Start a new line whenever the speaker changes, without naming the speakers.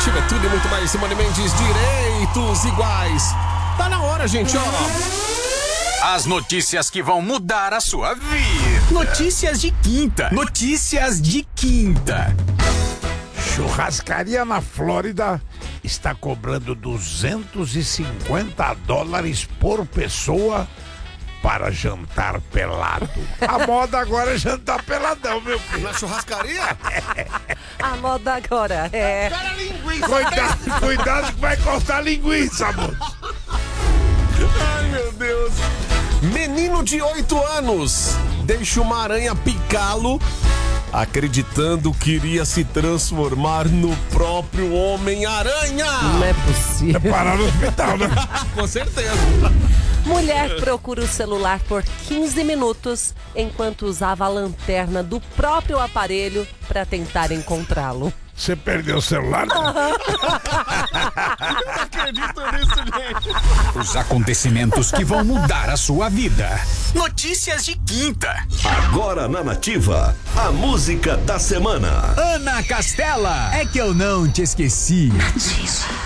Nativa é tudo e muito mais. Simone Mendes, direitos iguais. Tá na hora, gente, ó.
As notícias que vão mudar a sua vida. Notícias de quinta. Notícias de quinta.
Churrascaria na Flórida está cobrando $250 por pessoa para jantar pelado. A moda agora é jantar peladão, meu filho.
Na churrascaria?
A moda agora é...
Cuidado que vai cortar linguiça, moço.
Ai, meu Deus. Menino de 8 anos deixa uma aranha picá-lo, acreditando que iria se transformar no próprio Homem-Aranha.
Não é possível.
É parar no hospital, né?
Com certeza.
Mulher procura o celular por 15 minutos enquanto usava a lanterna do próprio aparelho para tentar encontrá-lo.
Você perdeu o celular? Né?
Eu não acredito nisso, gente.
Os acontecimentos que vão mudar a sua vida. Notícias de quinta.
Agora na Nativa, a música da semana.
Ana Castela, é que eu não te esqueci.